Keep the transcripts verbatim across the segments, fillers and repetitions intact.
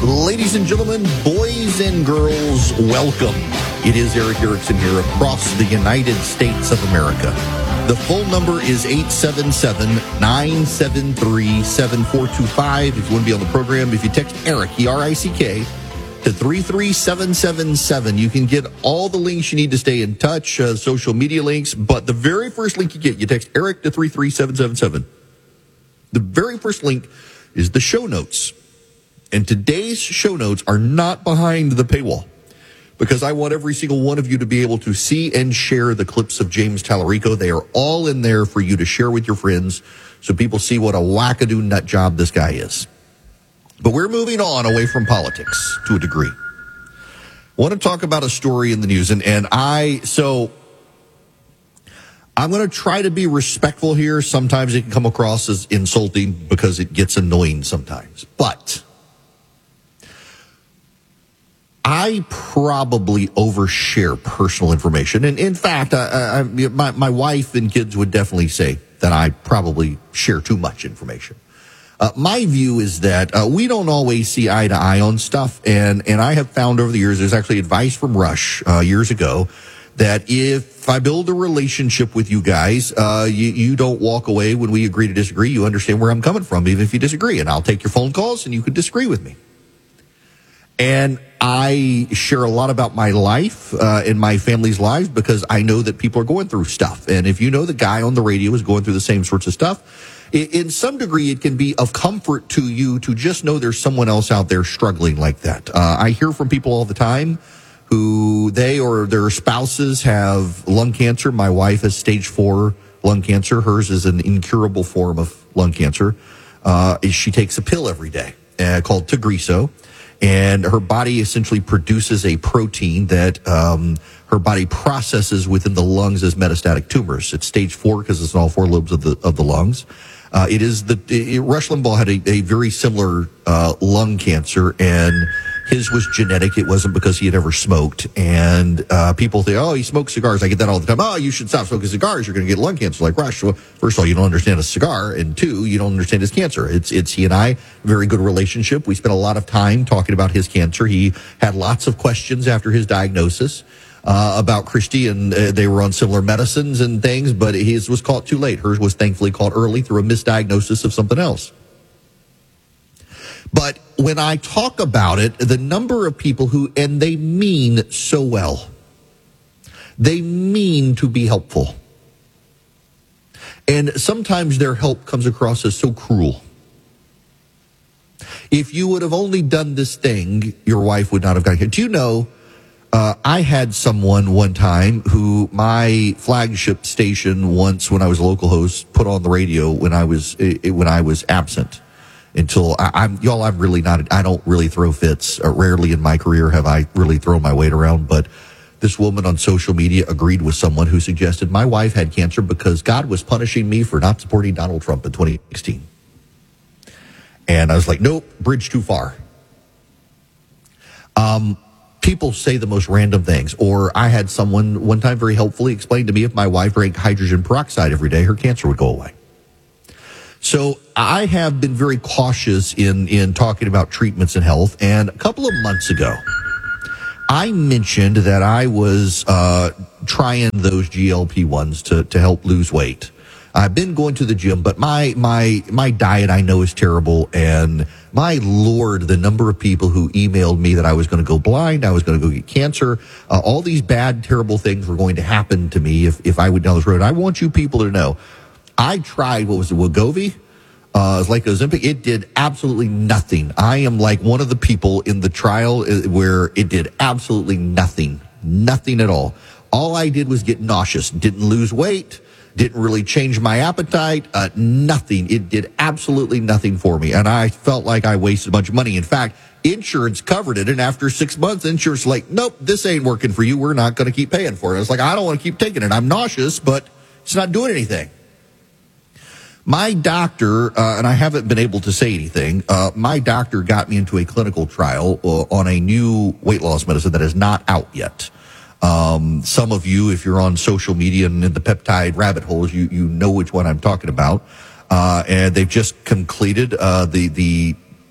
Ladies and gentlemen, boys and girls, welcome. It is Erick Erickson here across the United States of America. The phone number is eight seven seven, nine seven three, seven four two five. If you want to be on the program, if you text Eric, E R I C K, to three three seven seven seven, you can get all the links you need to stay in touch, uh, social media links. But the very first link you get, you text Eric to three three seven seven seven. The very first link is the show notes. And today's show notes are not behind the paywall because I want every single one of you to be able to see and share the clips of James Tallarico. They are all in there for you to share with your friends so people see what a wackadoo nut job this guy is. But we're moving on away from politics to a degree. I want to talk about a story in the news. And, and I, so I'm going to try to be respectful here. Sometimes it can come across as insulting because it gets annoying sometimes. But I probably overshare personal information. And in fact, I, I, my, my wife and kids would definitely say that I probably share too much information. Uh, my view is that uh, we don't always see eye to eye on stuff. And, and I have found over the years, there's actually advice from Rush uh, years ago that if I build a relationship with you guys, uh, you, you don't walk away when we agree to disagree. You understand where I'm coming from, even if you disagree. And I'll take your phone calls and you can disagree with me. And I share a lot about my life uh, and my family's lives because I know that people are going through stuff. And if you know the guy on the radio is going through the same sorts of stuff, in some degree it can be of comfort to you to just know there's someone else out there struggling like that. Uh, I hear from people all the time who they or their spouses have lung cancer. My wife has stage four lung cancer. Hers is an incurable form of lung cancer. Uh, she takes a pill every day uh, called Tagrisso. And her body essentially produces a protein that um, her body processes within the lungs as metastatic tumors. It's stage four because it's in all four lobes of the of the lungs. Uh, it is the it, Rush Limbaugh had a, a very similar uh, lung cancer, and his was genetic. It wasn't because he had ever smoked. And uh, people think, oh, he smokes cigars. I get that all the time. Oh, you should stop smoking cigars. You're going to get lung cancer like Rush. Well, first of all, you don't understand a cigar. And two, you don't understand his cancer. It's it's he and I, very good relationship. We spent a lot of time talking about his cancer. He had lots of questions after his diagnosis uh, about Christy, and uh, they were on similar medicines and things, but his was caught too late. Hers was thankfully caught early through a misdiagnosis of something else. But when I talk about it, the number of people who, and they mean so well, they mean to be helpful. And sometimes their help comes across as so cruel. If you would have only done this thing, your wife would not have gotten here. Do you know, uh, I had someone one time who my flagship station once when I was a local host put on the radio when I was, when I was absent. Until I, I'm, y'all, I'm really not, I don't really throw fits. Uh, rarely in my career have I really thrown my weight around. But this woman on social media agreed with someone who suggested my wife had cancer because God was punishing me for not supporting Donald Trump in twenty sixteen. And I was like, nope, bridge too far. Um, people say the most random things. Or I had someone one time very helpfully explain to me if my wife drank hydrogen peroxide every day, her cancer would go away. So I have been very cautious in, in talking about treatments and health. And a couple of months ago, I mentioned that I was uh, trying those G L P ones to, to help lose weight. I've been going to the gym, but my, my, my diet I know is terrible. And my Lord, the number of people who emailed me that I was going to go blind, I was going to go get cancer, uh, all these bad, terrible things were going to happen to me if, if I went down this road. I want you people to know. I tried, what was it, Wegovy? Uh, it's like Ozempic. It did absolutely nothing. I am like one of the people in the trial where it did absolutely nothing. Nothing at all. All I did was get nauseous. Didn't lose weight. Didn't really change my appetite. Uh, nothing. It did absolutely nothing for me. And I felt like I wasted a bunch of money. In fact, insurance covered it. And after six months, insurance was like, nope, this ain't working for you. We're not going to keep paying for it. I was like, I don't want to keep taking it. I'm nauseous, but it's not doing anything. My doctor, uh, and I haven't been able to say anything, uh, my doctor got me into a clinical trial uh, on a new weight loss medicine that is not out yet. Um, some of you, if you're on social media and in the peptide rabbit holes, you, you know which one I'm talking about. Uh, and they've just completed, uh, the, the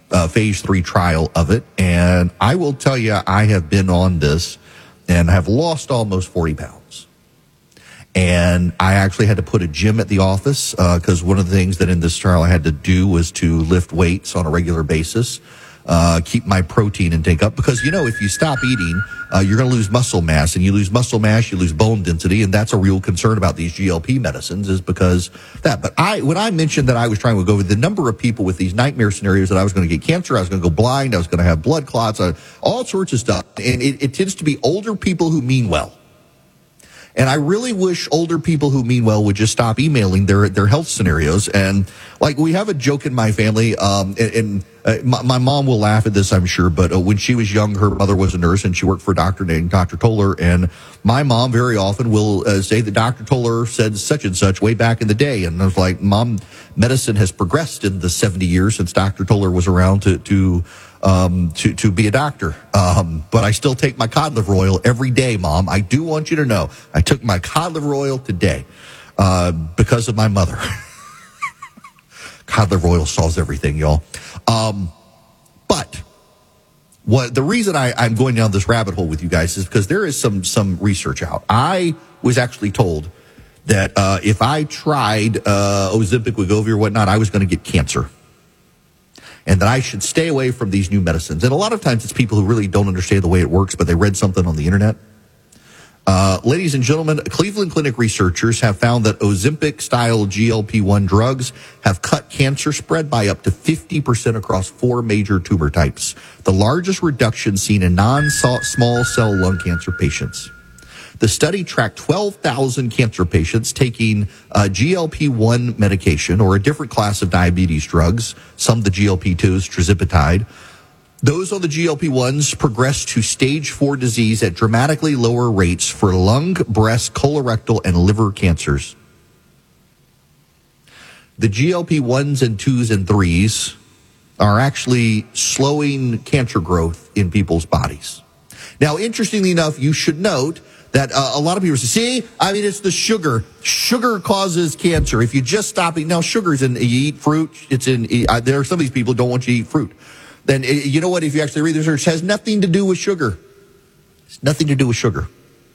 uh, phase three trial of it. And I will tell you, I have been on this and have lost almost forty pounds. And I actually had to put a gym at the office because uh, one of the things that in this trial I had to do was to lift weights on a regular basis, uh, keep my protein intake up. Because, you know, if you stop eating, uh, you're going to lose muscle mass. And you lose muscle mass, you lose bone density. And that's a real concern about these G L P medicines is because that. But I, when I mentioned that I was trying to go over the number of people with these nightmare scenarios that I was going to get cancer, I was going to go blind, I was going to have blood clots, uh, all sorts of stuff. And it, it tends to be older people who mean well. And I really wish older people who mean well would just stop emailing their their health scenarios. And like we have a joke in my family, um, and, and uh, my, my mom will laugh at this, I'm sure. But uh, when she was young, her mother was a nurse, and she worked for a doctor named Doctor Toller. And my mom very often will uh, say that Doctor Toller said such and such way back in the day. And I was like, Mom, medicine has progressed in the seventy years since Doctor Toller was around to to. Um, to, to be a doctor. Um, but I still take my cod liver oil every day, Mom. I do want you to know I took my cod liver oil today, uh, because of my mother. Cod liver oil solves everything, y'all. Um, but what the reason I, I'm going down this rabbit hole with you guys is because there is some, some research out. I was actually told that, uh, if I tried, uh, Ozempic, Wegovy or whatnot, I was going to get cancer. And that I should stay away from these new medicines. And a lot of times it's people who really don't understand the way it works, but they read something on the internet. Uh, ladies and gentlemen, Cleveland Clinic researchers have found that Ozempic-style G L P one drugs have cut cancer spread by up to fifty percent across four major tumor types, the largest reduction seen in non-small cell lung cancer patients. The study tracked twelve thousand cancer patients taking uh, G L P one medication or a different class of diabetes drugs, some of the G L P twos, tirzepatide. Those on the G L P ones progressed to stage four disease at dramatically lower rates for lung, breast, colorectal, and liver cancers. The G L P ones and twos and threes are actually slowing cancer growth in people's bodies. Now, interestingly enough, you should note that uh, a lot of people say, see, I mean, it's the sugar. Sugar causes cancer. If you just stop eating, now sugar's in, you eat fruit, it's in, uh, there are some of these people who don't want you to eat fruit. Then, uh, you know what, if you actually read the research, it has nothing to do with sugar. It's nothing to do with sugar.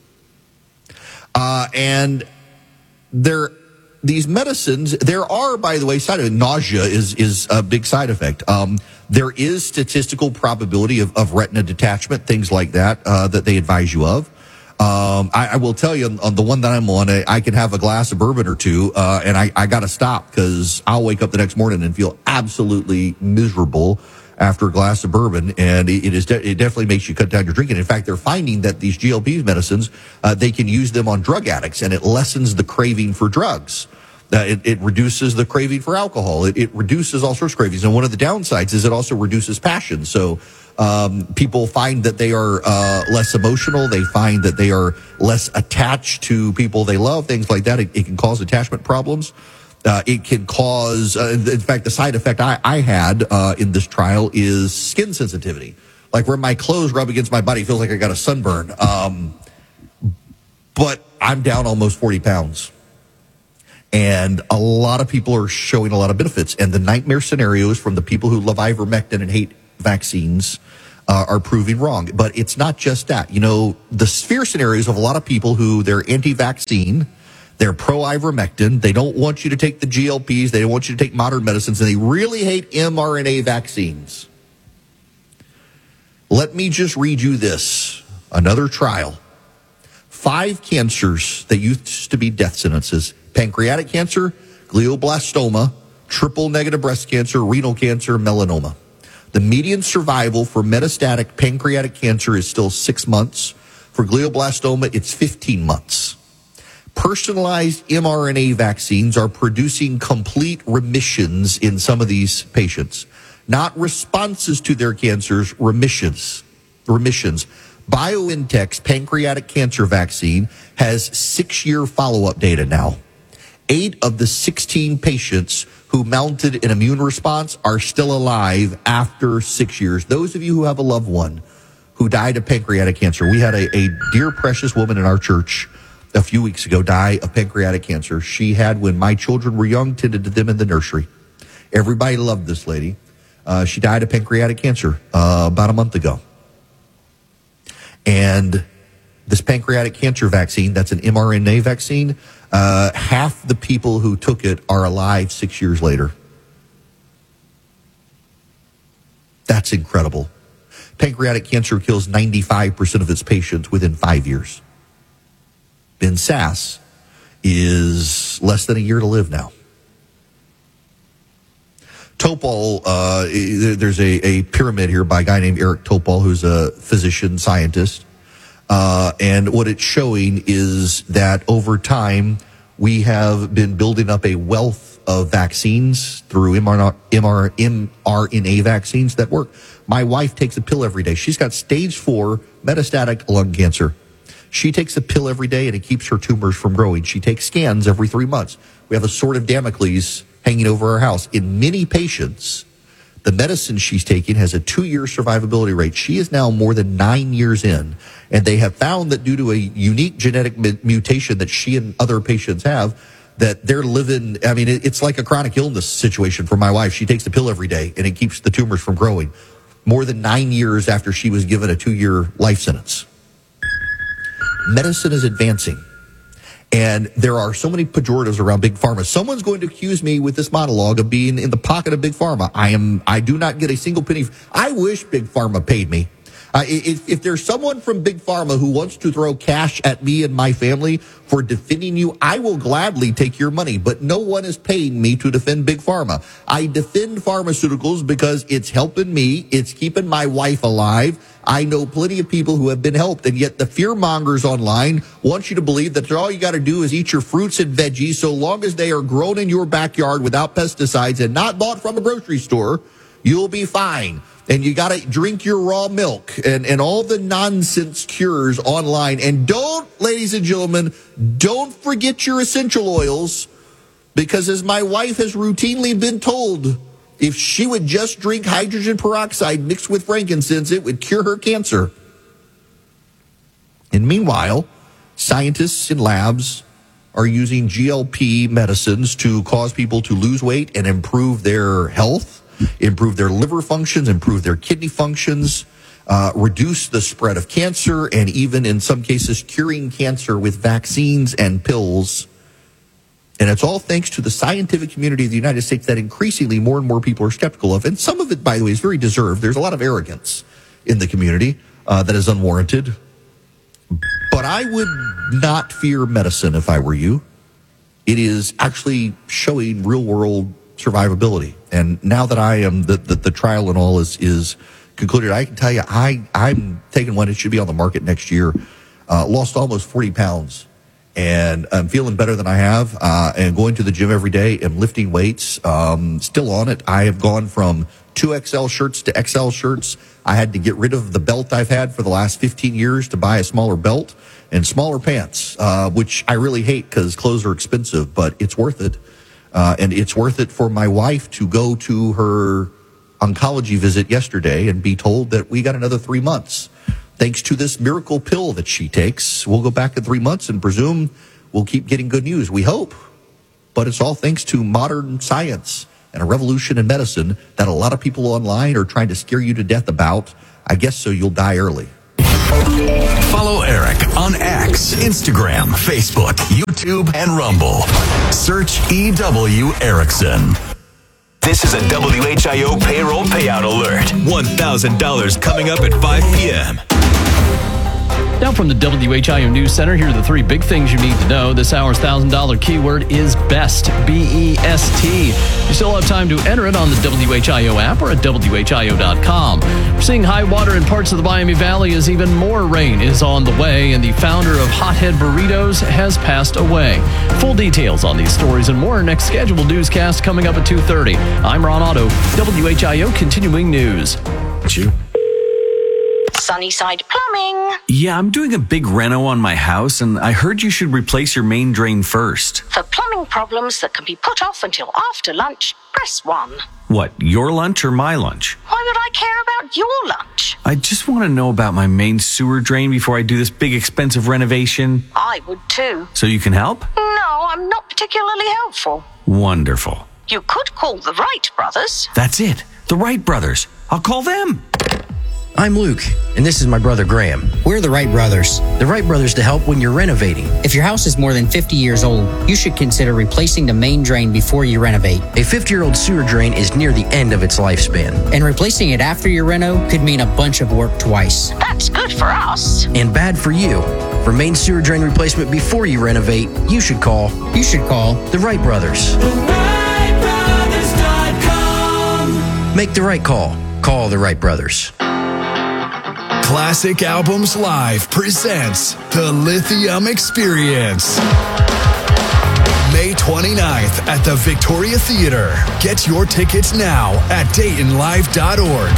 Uh, and there, these medicines, there are, by the way, side effects. Nausea is, is a big side effect. Um, there is statistical probability of, of retina detachment, things like that, uh, that they advise you of. Um, I, I will tell you on, on the one that I'm on, I, I can have a glass of bourbon or two, uh, and I, I got to stop because I'll wake up the next morning and feel absolutely miserable after a glass of bourbon, and it, it is de- it definitely makes you cut down your drinking. In fact, they're finding that these G L P medicines, uh, they can use them on drug addicts, and it lessens the craving for drugs. Uh, it, it reduces the craving for alcohol. It, it reduces all sorts of cravings, and one of the downsides is it also reduces passion. So um, people find that they are uh, less emotional. They find that they are less attached to people they love, things like that. It, it can cause attachment problems. Uh, it can cause, uh, in fact, the side effect I, I had uh, in this trial is skin sensitivity. Like where my clothes rub against my body, it feels like I got a sunburn. Um, but I'm down almost forty pounds. And a lot of people are showing a lot of benefits. And the nightmare scenarios from the people who love ivermectin and hate vaccines uh, are proving wrong. But it's not just that. You know, the fear scenarios of a lot of people who they're anti-vaccine, they're pro-ivermectin, they don't want you to take the G L Ps, they don't want you to take modern medicines, and they really hate mRNA vaccines. Let me just read you this. Another trial. Five cancers that used to be death sentences. Pancreatic cancer, glioblastoma, triple-negative breast cancer, renal cancer, melanoma. The median survival for metastatic pancreatic cancer is still six months. For glioblastoma, it's fifteen months. Personalized mRNA vaccines are producing complete remissions in some of these patients. Not responses to their cancers, remissions. Remissions. BioNTech's pancreatic cancer vaccine has six-year follow-up data now. Eight of the sixteen patients who mounted an immune response are still alive after six years. Those of you who have a loved one who died of pancreatic cancer, we had a, a dear, precious woman in our church a few weeks ago die of pancreatic cancer. She had, when my children were young, tended to them in the nursery. Everybody loved this lady. Uh, she died of pancreatic cancer uh, about a month ago. And this pancreatic cancer vaccine, that's an mRNA vaccine, uh, half the people who took it are alive six years later. That's incredible. Pancreatic cancer kills ninety-five percent of its patients within five years. Ben Sasse is less than a year to live now. Topol, uh, there's a, a pyramid here by a guy named Eric Topol, who's a physician scientist. Uh, and what it's showing is that over time, we have been building up a wealth of vaccines through mRNA vaccines that work. My wife takes a pill every day. She's got stage four metastatic lung cancer. She takes a pill every day and it keeps her tumors from growing. She takes scans every three months. We have a sword of Damocles hanging over our house. In many patients, the medicine she's taking has a two-year survivability rate. She is now more than nine years in, and they have found that due to a unique genetic mutation that she and other patients have, that they're living, I mean, it's like a chronic illness situation for my wife. She takes the pill every day, and it keeps the tumors from growing. More than nine years after she was given a two-year life sentence. Medicine is advancing. And there are so many pejoratives around Big Pharma. Someone's going to accuse me with this monologue of being in the pocket of Big Pharma. I am, I do not get a single penny. I wish Big Pharma paid me. Uh, if, if there's someone from Big Pharma who wants to throw cash at me and my family for defending you, I will gladly take your money. But no one is paying me to defend Big Pharma. I defend pharmaceuticals because it's helping me. It's keeping my wife alive. I know plenty of people who have been helped, and yet the fear mongers online want you to believe that all you got to do is eat your fruits and veggies so long as they are grown in your backyard without pesticides and not bought from a grocery store, you'll be fine. And you got to drink your raw milk and, and all the nonsense cures online. And don't, ladies and gentlemen, don't forget your essential oils, because as my wife has routinely been told, if she would just drink hydrogen peroxide mixed with frankincense, it would cure her cancer. And meanwhile, scientists in labs are using G L P medicines to cause people to lose weight and improve their health, improve their liver functions, improve their kidney functions, uh, reduce the spread of cancer, and even in some cases curing cancer with vaccines and pills. And it's all thanks to the scientific community of the United States that increasingly more and more people are skeptical of. And some of it, by the way, is very deserved. There's a lot of arrogance in the community uh, that is unwarranted. But I would not fear medicine if I were you. It is actually showing real-world survivability. And now that I am, the, the, the trial and all is, is concluded, I can tell you I, I'm taking one. It should be on the market next year. Uh, lost almost forty pounds. And I'm feeling better than I have, uh, and going to the gym every day and lifting weights, um, still on it. I have gone from two X L shirts to X L shirts. I had to get rid of the belt I've had for the last fifteen years to buy a smaller belt and smaller pants, uh, which I really hate because clothes are expensive, but it's worth it. Uh, and it's worth it for my wife to go to her oncology visit yesterday and be told that we got another three months. Thanks to this miracle pill that she takes, we'll go back in three months and presume we'll keep getting good news. We hope. But it's all thanks to modern science and a revolution in medicine that a lot of people online are trying to scare you to death about. I guess so you'll die early. Follow Eric on X, Instagram, Facebook, YouTube, and Rumble. Search E W Erickson. This is a W H I O payroll payout alert. one thousand dollars coming up at five p.m. Now from the W H I O News Center, here are the three big things you need to know. This hour's one thousand dollars keyword is BEST, B E S T. You still have time to enter it on the W H I O app or at W H I O dot com. We're seeing high water in parts of the Miami Valley as even more rain is on the way, and the founder of Hothead Burritos has passed away. Full details on these stories and more next scheduled newscast coming up at two thirty. I'm Ron Otto, W H I O Continuing News. You? Sunnyside Plumbing. Yeah, I'm doing a big reno on my house, and I heard you should replace your main drain first. For plumbing problems that can be put off until after lunch, press one. What, your lunch or my lunch? Why would I care about your lunch? I just want to know about my main sewer drain before I do this big expensive renovation. I would too. So you can help? No, I'm not particularly helpful. Wonderful. You could call the Wright brothers. That's it. The Wright brothers. I'll call them. I'm Luke, and this is my brother Graham. We're the Wright brothers. The Wright brothers to help when you're renovating. If your house is more than fifty years old, you should consider replacing the main drain before you renovate. A fifty-year-old sewer drain is near the end of its lifespan. And replacing it after your reno could mean a bunch of work twice. That's good for us. And bad for you. For main sewer drain replacement before you renovate, you should call... You should call... The Wright brothers. The Wright Brothers dot com. Make the right call. Call the Wright brothers. Classic Albums Live presents the Lithium Experience. May twenty-ninth at the Victoria Theater. Get your tickets now at Dayton Live dot org.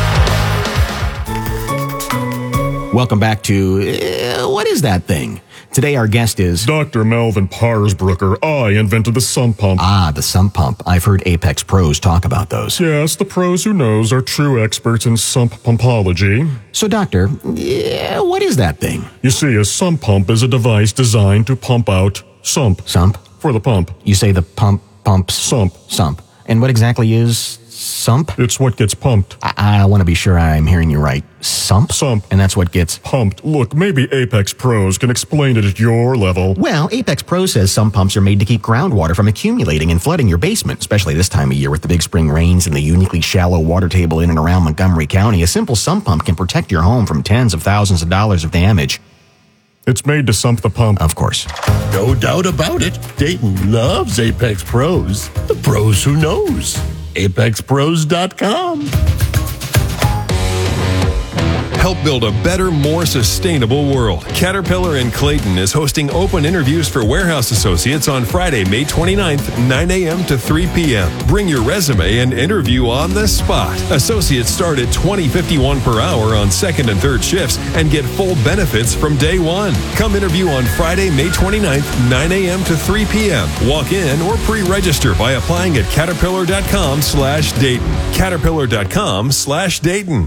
Welcome back to uh, What is That Thing? Today our guest is... Doctor Melvin Parsbrucker. I invented the sump pump. Ah, the sump pump. I've heard Apex pros talk about those. Yes, the pros who knows are true experts in sump pumpology. So, Doctor, yeah, what is that thing? You see, a sump pump is a device designed to pump out sump. Sump? For the pump. You say the pump pumps... Sump. Sump. And what exactly is sump? It's what gets pumped. I, I want to be sure I'm hearing you right. Sump? Sump. And that's what gets... Pumped. Look, maybe Apex Pros can explain it at your level. Well, Apex Pro says sump pumps are made to keep groundwater from accumulating and flooding your basement, especially this time of year with the big spring rains and the uniquely shallow water table in and around Montgomery County. A simple sump pump can protect your home from tens of thousands of dollars of damage. It's made to sump the pump. Of course. No doubt about it. Dayton loves Apex Pros. The pros who knows. Apex Pros dot com. Help build a better, more sustainable world. Caterpillar in Clayton is hosting open interviews for warehouse associates on Friday, May twenty-ninth, nine a.m. to three p.m. Bring your resume and interview on the spot. Associates start at twenty fifty-one per hour on second and third shifts and get full benefits from day one. Come interview on Friday, May twenty-ninth, nine a.m. to three p.m. Walk in or pre-register by applying at caterpillar.com slash Dayton. Caterpillar.com slash Dayton.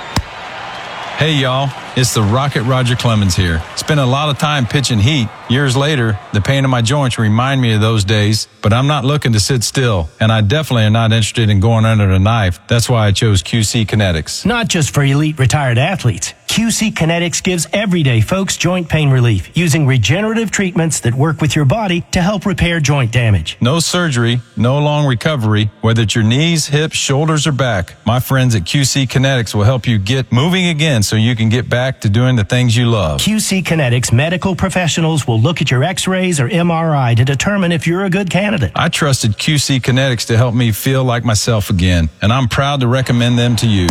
Hey y'all, it's the Rocket Roger Clemens here. Spent a lot of time pitching heat. Years later, the pain in my joints remind me of those days, but I'm not looking to sit still, and I definitely am not interested in going under the knife. That's why I chose Q C Kinetics. Not just for elite retired athletes. Q C Kinetics gives everyday folks joint pain relief using regenerative treatments that work with your body to help repair joint damage. No surgery, no long recovery, whether it's your knees, hips, shoulders, or back. My friends at Q C Kinetics will help you get moving again so you can get back to doing the things you love. Q C Kinetics medical professionals will look at your x-rays or M R I to determine if you're a good candidate. I trusted Q C Kinetics to help me feel like myself again, and I'm proud to recommend them to you.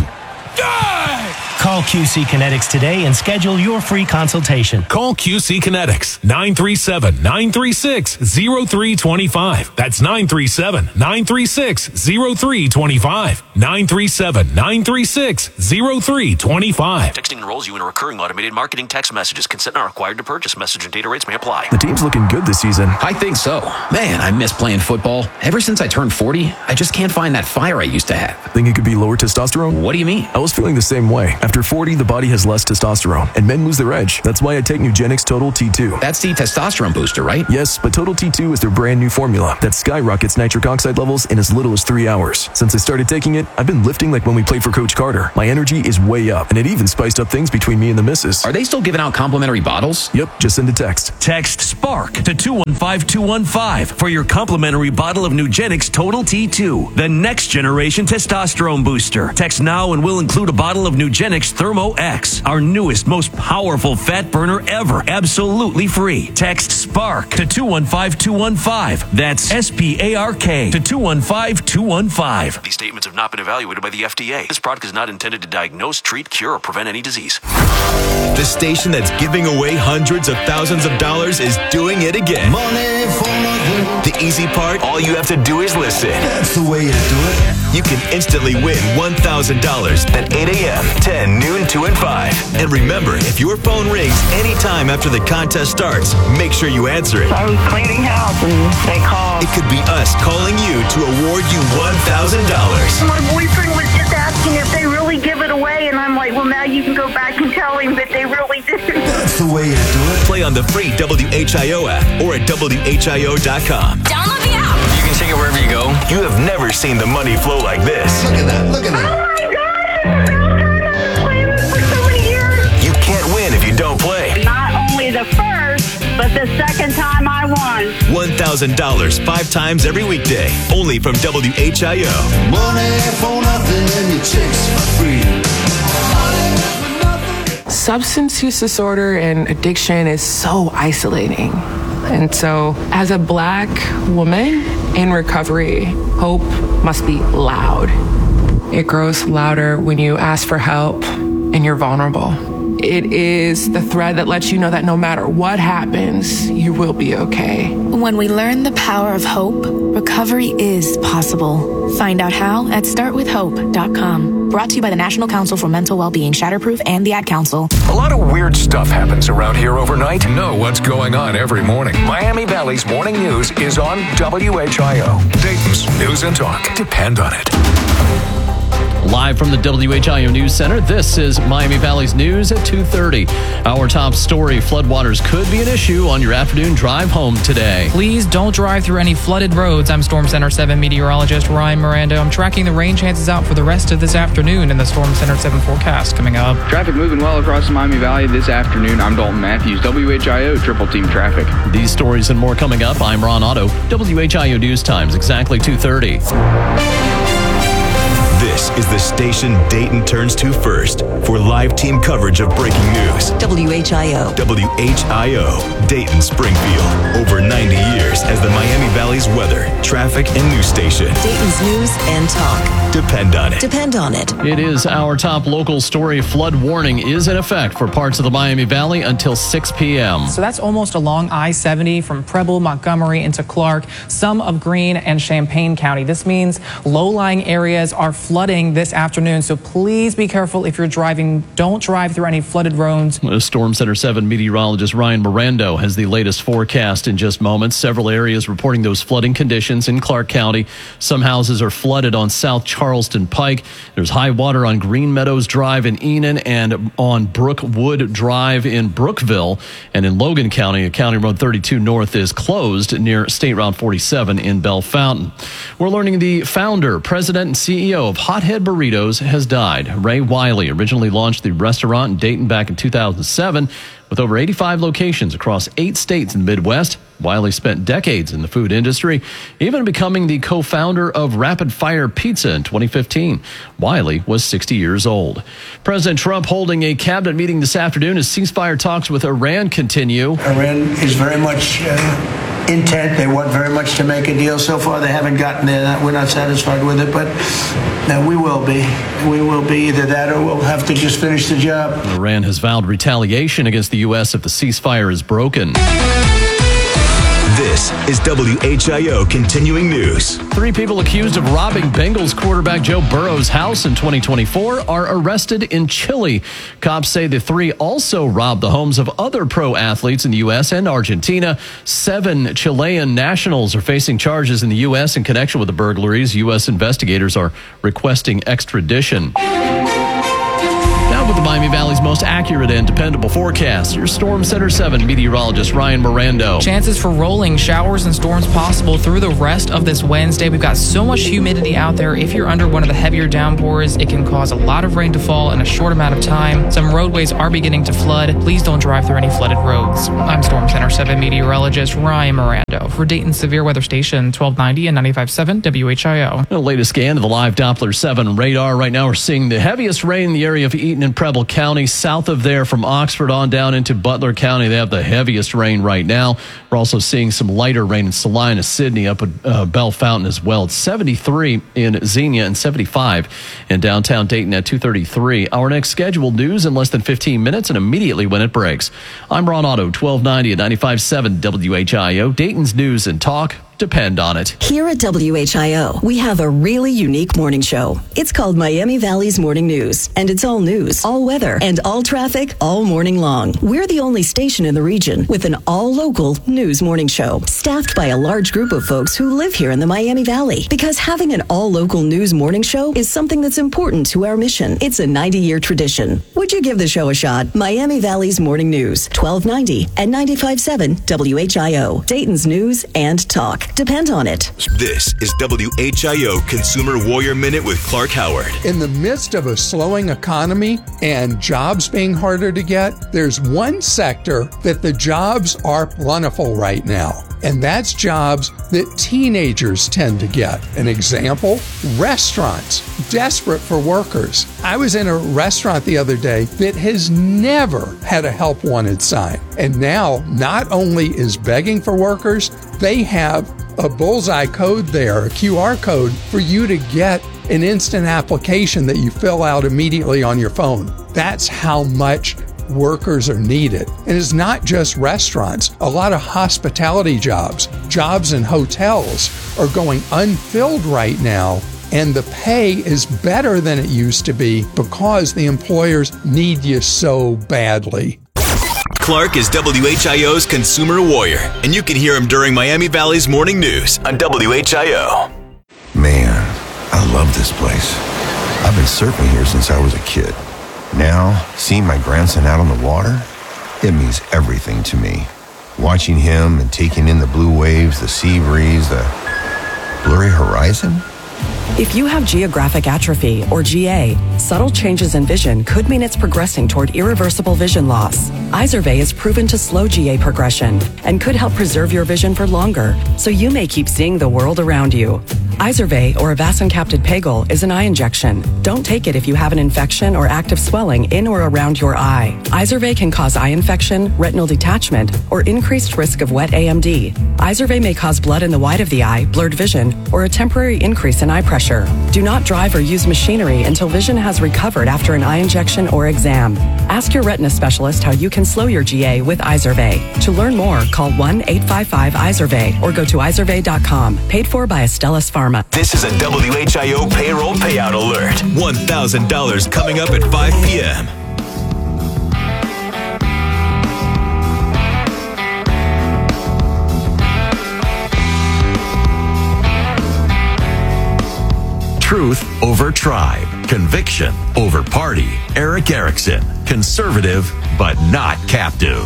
Call Q C Kinetics today and schedule your free consultation. Call Q C Kinetics, nine three seven, nine three six, zero three two five. That's nine three seven, nine three six, zero three two five. nine three seven, nine three six, zero three two five. Texting enrolls you in a recurring automated marketing text messages. Consent not required to purchase. Message and data rates may apply. The team's looking good this season. I think so. Man, I miss playing football. Ever since I turned forty, I just can't find that fire I used to have. Think it could be lower testosterone? What do you mean? I was feeling the same way. After forty, the body has less testosterone, and men lose their edge. That's why I take Nugenix Total T two. That's the testosterone booster, right? Yes, but Total T two is their brand new formula that skyrockets nitric oxide levels in as little as three hours. Since I started taking it, I've been lifting like when we played for Coach Carter. My energy is way up, and it even spiced up things between me and the missus. Are they still giving out complimentary bottles? Yep, just send a text. Text SPARK to two one five two one five for your complimentary bottle of Nugenix Total T two, the next generation testosterone booster. Text now and we'll include a bottle of Nugenix Thermo X, our newest, most powerful fat burner ever, absolutely free. Text SPARK to two one five two one five. That's S P A R K to two one five two one five. These statements have not been evaluated by the F D A. This product is not intended to diagnose, treat, cure, or prevent any disease. The station that's giving away hundreds of thousands of dollars is doing it again. Money for nothing. The easy part, all you have to do is listen. That's the way to do it. You can instantly win one thousand dollars at eight a.m., ten, noon, two, and five. And remember, if your phone rings anytime after the contest starts, make sure you answer it. I was cleaning house and they called. It could be us calling you to award you one thousand dollars. My boyfriend was just asking if they really give it away, and I'm like, well, now you can go back and tell him that they really did. That's the way to do it. Play on the free W H I O app or at W H I O dot com. Download the app. You can take it wherever you go. You have never seen the money flow like this. Look at that. Look at that. Oh my God! I've been playing this for so many years. You can't win if you don't play. Not only the first, but the second time I won. one thousand dollars five times every weekday. Only from W H I O. Money for nothing and your chicks for free. Substance use disorder and addiction is so isolating. And so, as a Black woman in recovery, hope must be loud. It grows louder when you ask for help and you're vulnerable. It is the thread that lets you know that no matter what happens, you will be okay. When we learn the power of hope, recovery is possible. Find out how at start with hope dot com. Brought to you by the National Council for Mental Wellbeing, Shatterproof, and the Ad Council. A lot of weird stuff happens around here overnight. Know what's going on every morning. Miami Valley's morning news is on W H I O. Dayton's News and Talk. Depend on it. Live from the W H I O News Center, this is Miami Valley's News at two thirty. Our top story, floodwaters could be an issue on your afternoon drive home today. Please don't drive through any flooded roads. I'm Storm Center seven meteorologist Ryan Miranda. I'm tracking the rain chances out for the rest of this afternoon in the Storm Center seven forecast coming up. Traffic moving well across the Miami Valley this afternoon. I'm Dalton Matthews, W H I O Triple Team Traffic. These stories and more coming up. I'm Ron Otto, W H I O News Times, exactly two thirty. This is the station Dayton turns to first for live team coverage of breaking news. W H I O. W H I O, Dayton Springfield. Over ninety years as the Miami Valley's weather, traffic, and news station. Dayton's News and Talk. Depend on it. Depend on it. It is our top local story. Flood warning is in effect for parts of the Miami Valley until six p.m. So that's almost along I seventy from Preble, Montgomery into Clark, some of Greene and Champaign County. This means low-lying areas are flooding this afternoon, so please be careful if you're driving. Don't drive through any flooded roads. Storm Center seven meteorologist Ryan Miranda has the latest forecast in just moments. Several areas reporting those flooding conditions in Clark County. Some houses are flooded on South Charleston Pike. There's high water on Green Meadows Drive in Enon and on Brookwood Drive in Brookville. And in Logan County, County Road thirty-two North is closed near State Route forty-seven in Bell Fountain. We're learning the founder, president, and C E O of Hothead Burritos has died. Ray Wiley originally launched the restaurant in Dayton back in two thousand seven. With over eighty-five locations across eight states in the Midwest, Wiley spent decades in the food industry, even becoming the co-founder of Rapid Fire Pizza in twenty fifteen. Wiley was sixty years old. President Trump holding a cabinet meeting this afternoon as ceasefire talks with Iran continue. Iran is very much uh, intent. They want very much to make a deal. So far, they haven't gotten there. We're not satisfied with it, but uh, we will be. We will be either that or we'll have to just finish the job. Iran has vowed retaliation against the U S if the ceasefire is broken. This is W H I O Continuing News. Three people accused of robbing Bengals quarterback Joe Burrow's house in twenty twenty-four are arrested in Chile. Cops say the three also robbed the homes of other pro athletes in the U S and Argentina. Seven Chilean nationals are facing charges in the U S in connection with the burglaries. U S investigators are requesting extradition. Now with the Miami Valley's most accurate and dependable forecast, your Storm Center seven meteorologist Ryan Miranda. Chances for rolling showers and storms possible through the rest of this Wednesday. We've got so much humidity out there. If you're under one of the heavier downpours, it can cause a lot of rain to fall in a short amount of time. Some roadways are beginning to flood. Please don't drive through any flooded roads. I'm Storm Center seven meteorologist Ryan Miranda for Dayton Severe Weather Station twelve ninety and ninety-five point seven W H I O. The latest scan of the live Doppler seven radar. Right now we're seeing the heaviest rain in the area of Eaton and Preble County. South of there from Oxford on down into Butler County, they have the heaviest rain right now. We're also seeing some lighter rain in Salina, Sydney, up at uh, Bell Fountain as well. It's seventy-three in Xenia and seventy-five in downtown Dayton at two thirty-three. Our next scheduled news in less than fifteen minutes and immediately when it breaks. I'm Ron Otto, twelve ninety and ninety-five point seven W H I O, Dayton's News and Talk. Depend on it. Here at W H I O, we have a really unique morning show. It's called Miami Valley's Morning News, and it's all news, all weather, and all traffic all morning long. We're the only station in the region with an all-local news morning show, staffed by a large group of folks who live here in the Miami Valley. Because having an all-local news morning show is something that's important to our mission. It's a ninety-year tradition. Would you give the show a shot? Miami Valley's Morning News, twelve ninety and ninety-five point seven W H I O, Dayton's News and Talk. Depend on it. This is W H I O Consumer Warrior Minute with Clark Howard. In the midst of a slowing economy and jobs being harder to get, there's one sector that the jobs are plentiful right now. And that's jobs that teenagers tend to get. An example, restaurants, desperate for workers. I was in a restaurant the other day that has never had a help wanted sign. And now, not only is begging for workers, they have a bullseye code there, a Q R code for you to get an instant application that you fill out immediately on your phone. That's how much workers are needed. And it's not just restaurants. A lot of hospitality jobs, jobs in hotels are going unfilled right now, and the pay is better than it used to be because the employers need you so badly. Clark is W H I O's Consumer Warrior, and you can hear him during Miami Valley's Morning News on W H I O. Man, I love this place. I've been surfing here since I was a kid. Now, seeing my grandson out on the water, it means everything to me. Watching him and taking in the blue waves, the sea breeze, the blurry horizon. If you have geographic atrophy, or G A, subtle changes in vision could mean it's progressing toward irreversible vision loss. Izervay is proven to slow G A progression and could help preserve your vision for longer, so you may keep seeing the world around you. Izervay, or avacincaptad pegol, is an eye injection. Don't take it if you have an infection or active swelling in or around your eye. Izervay can cause eye infection, retinal detachment, or increased risk of wet A M D. Izervay may cause blood in the white of the eye, blurred vision, or a temporary increase in eye pressure. Do not drive or use machinery until vision has recovered after an eye injection or exam. Ask your retina specialist how you can slow your G A with Izervay. To learn more, call one eight five five Izervay or go to izervay dot com. Paid for by Astellas Pharma. This is a W H I O payroll payout alert. one thousand dollars coming up at five p.m. Truth over tribe. Conviction over party. Eric Erickson. Conservative, but not captive.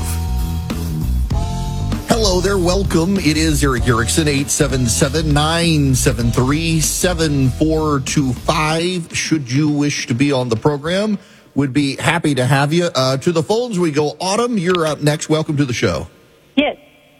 Hello there, welcome. It is Eric Erickson, eight seven seven, nine seven three, seven four two five. Should you wish to be on the program, would be happy to have you. Uh, to the phones we go. Autumn, you're up next. Welcome to the show. Yes.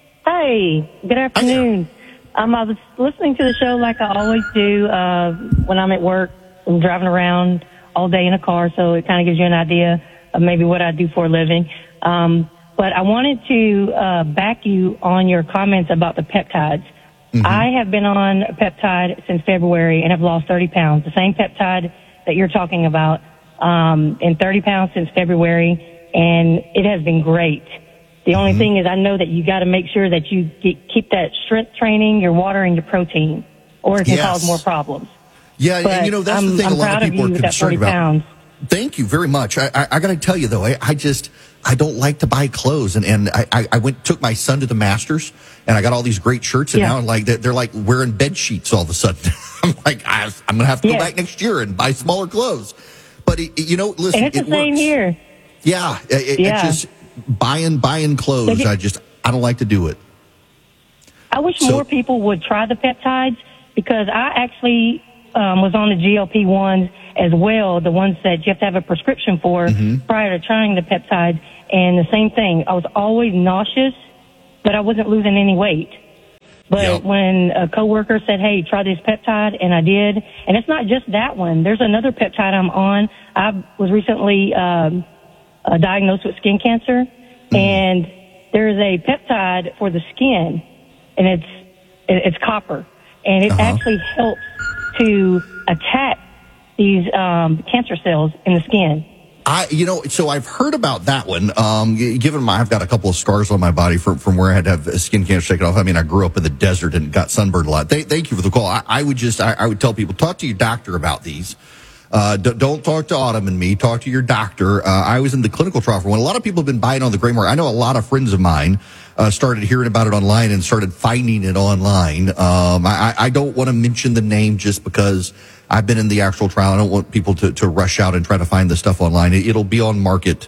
Hi, good afternoon. Um, I was listening to the show like I always do uh, when I'm at work. I'm driving around all day in a car, so it kind of gives you an idea of maybe what I do for a living. Um, but I wanted to uh, back you on your comments about the peptides. Mm-hmm. I have been on a peptide since February and have lost thirty pounds, the same peptide that you're talking about, um, and thirty pounds since February, and it has been great. The only mm-hmm. thing is I know that you got to make sure that you get, keep that strength training, your water, and your protein, or it can yes. cause more problems. Yeah, but and you know, that's I'm, the thing I'm a lot of people of are concerned about. Pounds. Thank you very much. I, I, I got to tell you, though, I, I just, I don't like to buy clothes. And, and I, I went, took my son to the Masters, and I got all these great shirts, and yeah. now like they're, they're like wearing bed sheets all of a sudden. I'm like, I, I'm going to have to go yes. back next year and buy smaller clothes. But, it, you know, listen, and it's it the same works. here. Yeah, it, yeah. it just buying buying clothes. It, I just I don't like to do it. I wish so, more people would try the peptides, because I actually um, was on the G L P ones as well, the ones that you have to have a prescription for mm-hmm. prior to trying the peptides. And the same thing, I was always nauseous, but I wasn't losing any weight. But yep. when a coworker said, hey, try this peptide, and I did. And it's not just that one. There's another peptide I'm on. I was recently um, uh, diagnosed with skin cancer, mm-hmm. and there is a peptide for the skin, and it's it's copper, and it uh-huh. actually helps to attack these um, cancer cells in the skin. I, you know, so I've heard about that one. Um, given my, I've got a couple of scars on my body from, from where I had to have skin cancer taken off. I mean, I grew up in the desert and got sunburned a lot. They, thank you for the call. I, I would just, I, I would tell people, talk to your doctor about these. Uh, d- don't talk to Autumn and me. Talk to your doctor. Uh, I was in the clinical trial for one. A lot of people have been buying on the gray market. I know a lot of friends of mine uh, started hearing about it online and started finding it online. Um, I, I don't want to mention the name just because I've been in the actual trial. I don't want people to, to rush out and try to find the stuff online. It, it'll be on market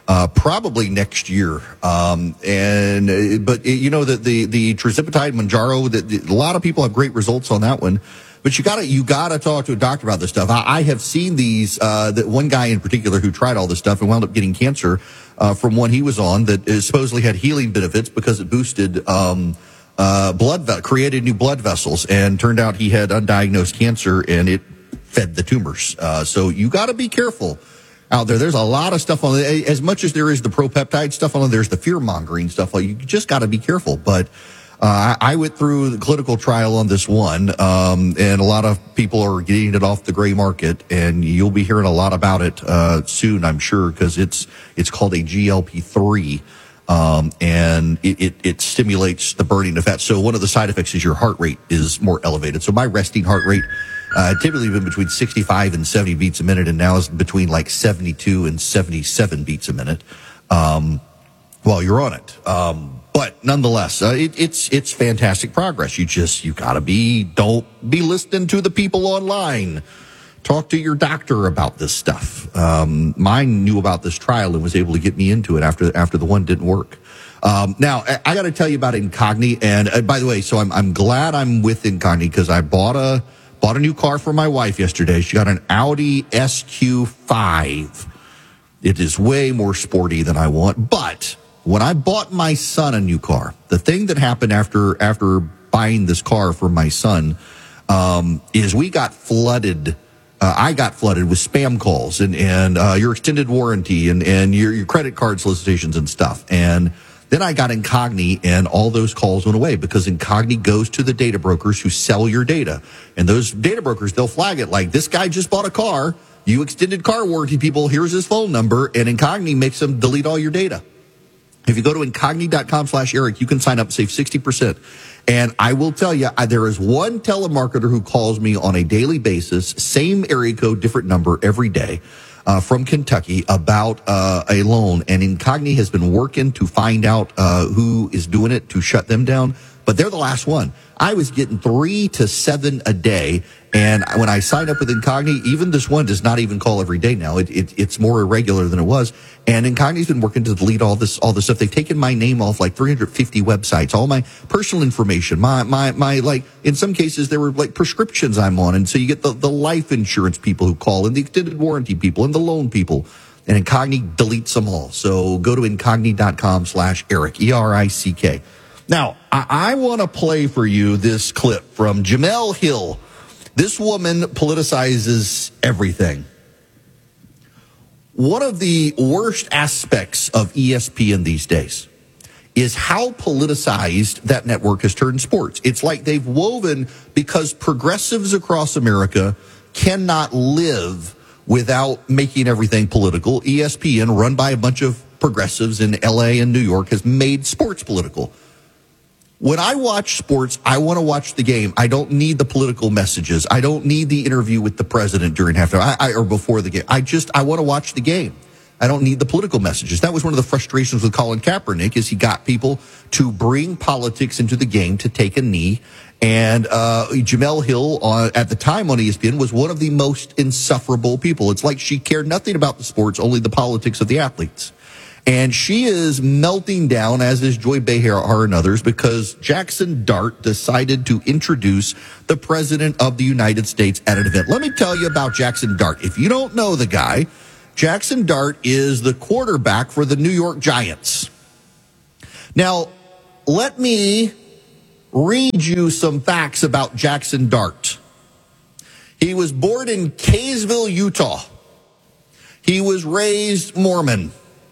uh, probably next year. Um, and uh, but you know the the the tirzepatide Mounjaro, that a lot of people have great results on that one. But you gotta you gotta talk to a doctor about this stuff. I, I have seen these. Uh, that one guy in particular who tried all this stuff and wound up getting cancer uh, from one he was on that is supposedly had healing benefits because it boosted um, uh, blood, ve- created new blood vessels, and turned out he had undiagnosed cancer and it fed the tumors. Uh, so you got to be careful out there. There's a lot of stuff on it. As much as there is the pro-peptide stuff on it, there's the fear-mongering stuff. Like, you just got to be careful. But uh, I went through the clinical trial on this one, um, and a lot of people are getting it off the gray market, and you'll be hearing a lot about it uh, soon, I'm sure, because it's it's called a G L P three, um, and it, it, it stimulates the burning of fat. So one of the side effects is your heart rate is more elevated. So my resting heart rate Uh, typically been between sixty-five and seventy beats a minute, and now is between like seventy-two and seventy-seven beats a minute, um, while you're on it. Um, but nonetheless, uh, it, it's, it's fantastic progress. You just, you gotta be, don't be listening to the people online. Talk to your doctor about this stuff. Um, mine knew about this trial and was able to get me into it after, after the one didn't work. Um, now, I, I gotta tell you about Incogni, and uh, by the way, so I'm, I'm glad I'm with Incogni because I bought a, Bought a new car for my wife yesterday. She got an Audi S Q five. It is way more sporty than I want. But when I bought my son a new car, the thing that happened after after buying this car for my son um, is we got flooded. Uh, I got flooded with spam calls and and uh, your extended warranty and and your your credit card solicitations and stuff. And then I got Incogni, and all those calls went away because Incogni goes to the data brokers who sell your data. And those data brokers, they'll flag it like, this guy just bought a car. You extended car warranty people. Here's his phone number. And Incogni makes them delete all your data. If you go to incogni.com slash Eric, you can sign up and save sixty percent. And I will tell you, I, there is one telemarketer who calls me on a daily basis, same area code, different number every day. Uh, from Kentucky about uh, a loan, and Incogni has been working to find out uh, who is doing it to shut them down, but they're the last one. I was getting three to seven a day, and when I signed up with Incogni, even this one does not even call every day now. It, it, it's more irregular than it was, and Incogni's been working to delete all this all this stuff. They've taken my name off like three hundred fifty websites, all my personal information, my my my like in some cases there were like prescriptions I'm on, and so you get the, the life insurance people who call and the extended warranty people and the loan people, and Incogni deletes them all. So go to incogni.com slash Eric, E R I C K. Now, I, I want to play for you this clip from Jemele Hill. This woman politicizes everything. One of the worst aspects of E S P N these days is how politicized that network has turned sports. It's like they've woven, because progressives across America cannot live without making everything political. E S P N, run by a bunch of progressives in L A and New York, has made sports political. When I watch sports, I want to watch the game. I don't need the political messages. I don't need the interview with the president during halftime I, I, or before the game. I just, I want to watch the game. I don't need the political messages. That was one of the frustrations with Colin Kaepernick, is he got people to bring politics into the game to take a knee. And uh Jemele Hill, uh, at the time on E S P N, was one of the most insufferable people. It's like she cared nothing about the sports, only the politics of the athletes. And she is melting down, as is Joy Behar and others, because Jackson Dart decided to introduce the President of the United States at an event. Let me tell you about Jackson Dart. If you don't know the guy, Jackson Dart is the quarterback for the New York Giants. Now, let me read you some facts about Jackson Dart. He was born in Kaysville, Utah. He was raised Mormon.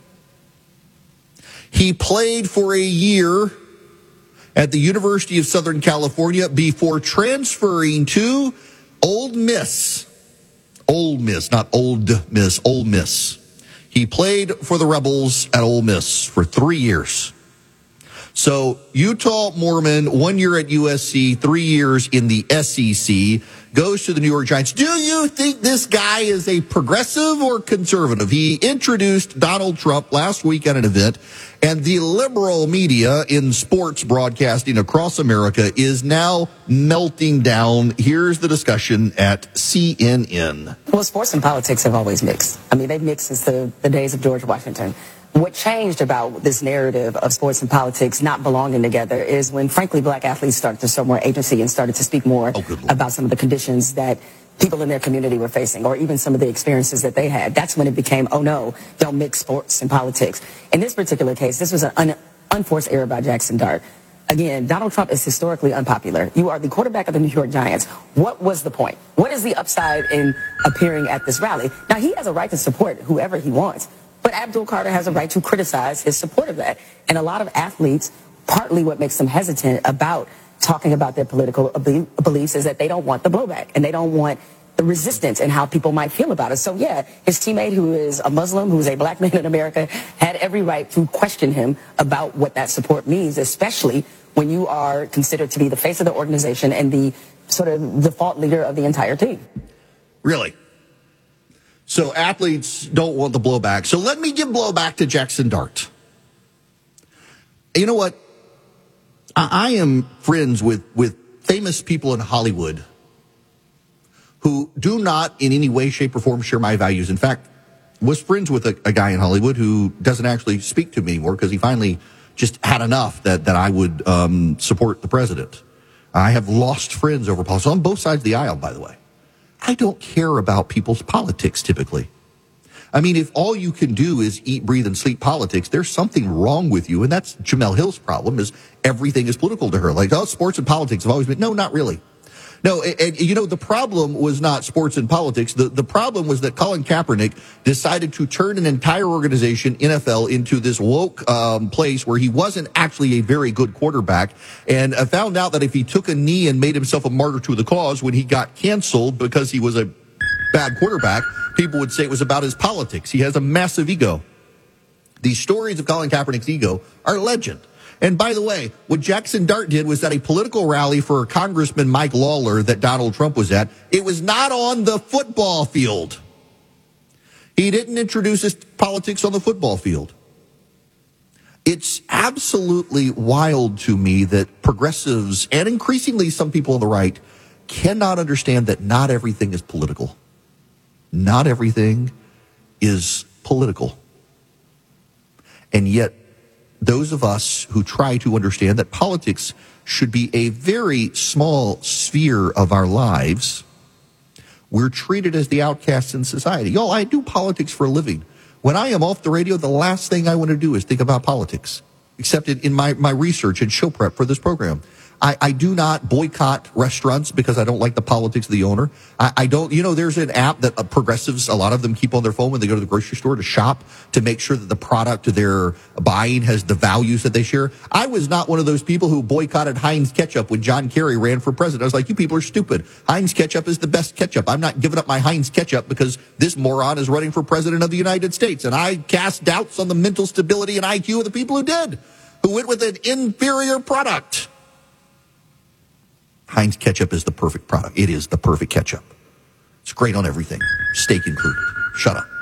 He played for a year at the University of Southern California before transferring to Ole Miss. Ole Miss, not Old Miss, Ole Miss. He played for the Rebels at Ole Miss for three years. So Utah Mormon, one year at U S C, three years in the S E C, goes to the New York Giants. Do you think this guy is a progressive or conservative? He introduced Donald Trump last week at an event, and the liberal media in sports broadcasting across America is now melting down. Here's the discussion at C N N. Well, sports and politics have always mixed. I mean, they've mixed since the, the days of George Washington. What changed about this narrative of sports and politics not belonging together is when, frankly, black athletes started to show more agency and started to speak more oh, about some of the conditions that people in their community were facing, or even some of the experiences that they had. That's when it became, oh no, don't mix sports and politics. In this particular case, this was an un- unforced error by Jackson Dart. Again, Donald Trump is historically unpopular. You are the quarterback of the New York Giants. What was the point? What is the upside in appearing at this rally? Now, he has a right to support whoever he wants, but Abdul Carter has a right to criticize his support of that. And a lot of athletes, partly what makes them hesitant about talking about their political beliefs is that they don't want the blowback and they don't want the resistance and how people might feel about it. So, yeah, his teammate, who is a Muslim, who is a black man in America, had every right to question him about what that support means, especially when you are considered to be the face of the organization and the sort of default leader of the entire team. Really? So athletes don't want the blowback. So let me give blowback to Jackson Dart. You know what? I, I am friends with, with famous people in Hollywood who do not in any way, shape, or form share my values. In fact, was friends with a, a guy in Hollywood who doesn't actually speak to me anymore because he finally just had enough that, that I would um, support the president. I have lost friends over politics on both sides of the aisle, by the way. I don't care about people's politics typically. I mean, if all you can do is eat, breathe, and sleep politics, there's something wrong with you. And that's Jemele Hill's problem, is everything is political to her. Like, oh, sports and politics have always been. No, not really. No, and, and you know, the problem was not sports and politics. The, the problem was that Colin Kaepernick decided to turn an entire organization, N F L, into this woke um, place where he wasn't actually a very good quarterback, and uh, found out that if he took a knee and made himself a martyr to the cause when he got canceled because he was a bad quarterback, people would say it was about his politics. He has a massive ego. These stories of Colin Kaepernick's ego are legend. And by the way, what Jackson Dart did was at a political rally for Congressman Mike Lawler that Donald Trump was at. It was not on the football field. He didn't introduce his politics on the football field. It's absolutely wild to me that progressives, and increasingly some people on the right, cannot understand that not everything is political. Not everything is political. And yet, those of us who try to understand that politics should be a very small sphere of our lives, we're treated as the outcasts in society. Y'all, I do politics for a living. When I am off the radio, the last thing I want to do is think about politics, except in, in my, my research and show prep for this program. I, I do not boycott restaurants because I don't like the politics of the owner. I, I don't, you know, there's an app that uh, progressives, a lot of them keep on their phone when they go to the grocery store to shop to make sure that the product they're buying has the values that they share. I was not one of those people who boycotted Heinz ketchup when John Kerry ran for president. I was like, you people are stupid. Heinz ketchup is the best ketchup. I'm not giving up my Heinz ketchup because this moron is running for president of the United States. And I cast doubts on the mental stability and I Q of the people who did, who went with an inferior product. Heinz ketchup is the perfect product. It is the perfect ketchup. It's great on everything, steak included. Shut up.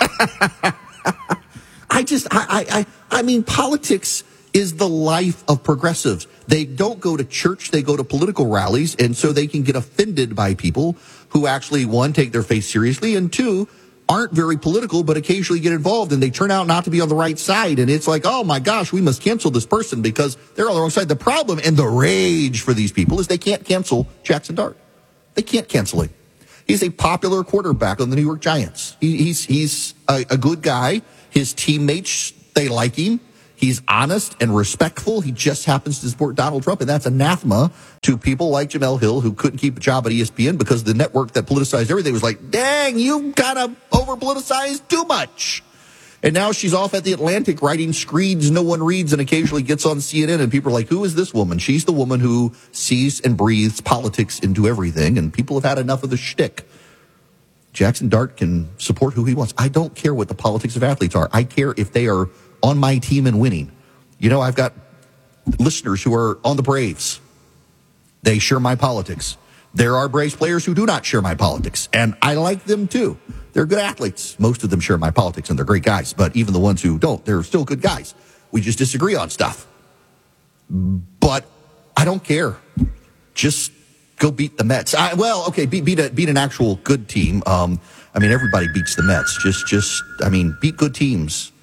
I just, I, I, I mean, politics is the life of progressives. They don't go to church, they go to political rallies, and so they can get offended by people who actually, one, take their faith seriously, and two, aren't very political, but occasionally get involved, and they turn out not to be on the right side. And it's like, oh my gosh, we must cancel this person because they're on the wrong side. The problem and the rage for these people is they can't cancel Jackson Dart. They can't cancel him. He's a popular quarterback on the New York Giants. He, he's he's a, a good guy. His teammates, they like him. He's honest and respectful. He just happens to support Donald Trump, and that's anathema to people like Jemele Hill, who couldn't keep a job at E S P N because the network that politicized everything was like, dang, you kind of over-politicized too much. And now she's off at the Atlantic writing screeds no one reads and occasionally gets on C N N, and people are like, who is this woman? She's the woman who sees and breathes politics into everything, and people have had enough of the shtick. Jackson Dart can support who he wants. I don't care what the politics of athletes are. I care if they are on my team and winning. You know, I've got listeners who are on the Braves. They share my politics. There are Braves players who do not share my politics, and I like them too. They're good athletes. Most of them share my politics, and they're great guys, but even the ones who don't, they're still good guys. We just disagree on stuff. But I don't care. Just go beat the Mets. I, well, okay, beat, beat, a, beat an actual good team. Um, I mean, everybody beats the Mets. Just, just, I mean, beat good teams.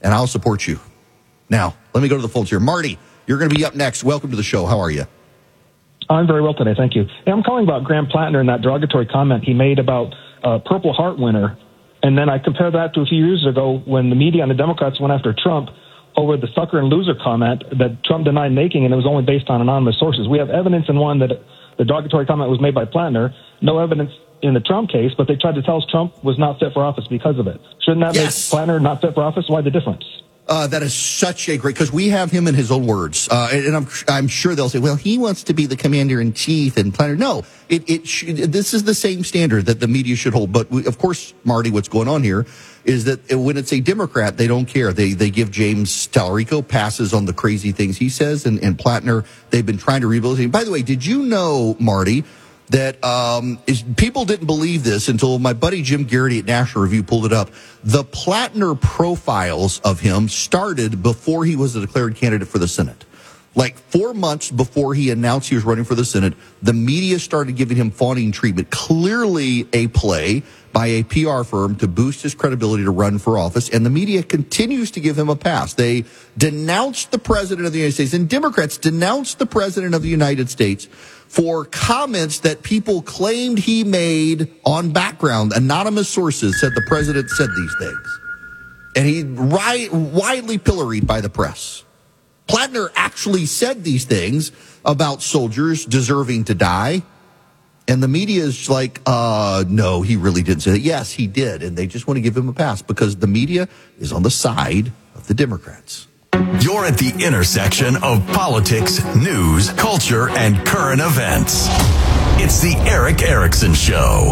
and I'll support you. Now, let me go to the phones here. Marty, you're going to be up next. Welcome to the show. How are you? I'm very well today, thank you. Hey, I'm calling about Graham Plattner and that derogatory comment he made about uh, Purple Heart winner. And then I compare that to a few years ago when the media and the Democrats went after Trump over the sucker and loser comment that Trump denied making, and it was only based on anonymous sources. We have evidence in one that the derogatory comment was made by Plattner, no evidence in the Trump case, but they tried to tell us Trump was not fit for office because of it. Shouldn't that yes. make Plattner not fit for office? Why the difference? Uh, that is such a great, because we have him in his own words, uh, and, and I'm I'm sure they'll say, well, he wants to be the commander in chief and Plattner. No, it it sh- this is the same standard that the media should hold. But we, of course, Marty, what's going on here is that when it's a Democrat, they don't care. They they give James Tallarico passes on the crazy things he says, and, and Plattner, they've been trying to rehabilitate. By the way, did you know, Marty, that um, is, people didn't believe this until my buddy Jim Garrity at National Review pulled it up. The Plattner profiles of him started before he was a declared candidate for the Senate. Like four months before he announced he was running for the Senate, the media started giving him fawning treatment. Clearly a play by a P R firm to boost his credibility to run for office, and the media continues to give him a pass. They denounced the president of the United States, and Democrats denounced the president of the United States for comments that people claimed he made on background. Anonymous sources said the president said these things. And he ri- widely pilloried by the press. Plattner actually said these things about soldiers deserving to die. And the media is like, uh, no, he really didn't say that. Yes, he did. And they just want to give him a pass because the media is on the side of the Democrats. You're at the intersection of politics, news, culture, and current events. It's the Erick Erickson Show.